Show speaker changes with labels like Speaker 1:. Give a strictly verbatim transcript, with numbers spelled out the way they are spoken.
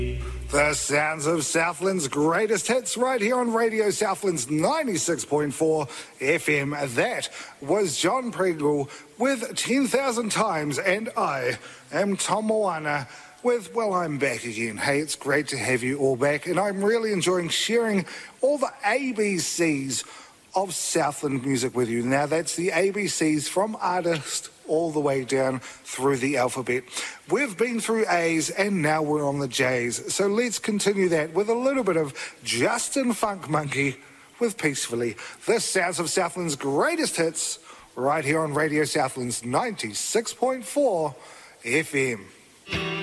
Speaker 1: The sounds of Southland's greatest hits right here on Radio Southland's ninety-six point four F M. That was John Pringle with ten thousand Times, and I am Tom Moana with, well, I'm back again. Hey, it's great to have you all back, and I'm really enjoying sharing all the A B Cs of Southland music with you. Now, that's the A B Cs from artist all the way down through the alphabet. We've been through A's and now we're on the J's. So let's continue that with a little bit of Justin Funk Monkey with Peacefully. This sounds of Southland's greatest hits right here on Radio Southland's ninety-six point four F M.